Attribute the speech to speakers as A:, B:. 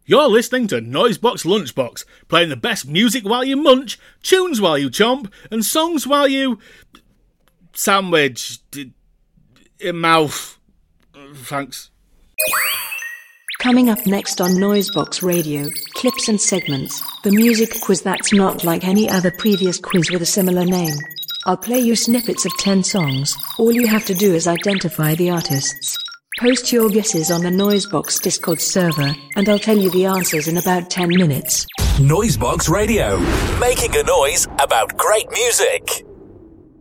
A: You're listening to Noisebox Lunchbox, playing the best music while you munch, tunes while you chomp, and songs while you... sandwich... mouth. Thanks.
B: Coming up next on Noisebox Radio, clips and segments, the music quiz that's not like any other previous quiz with a similar name. I'll play you snippets of 10 songs, all you have to do is identify the artists. Post your guesses on the Noisebox Discord server, and I'll tell you the answers in about 10 minutes.
C: Noisebox Radio, making a noise about great music.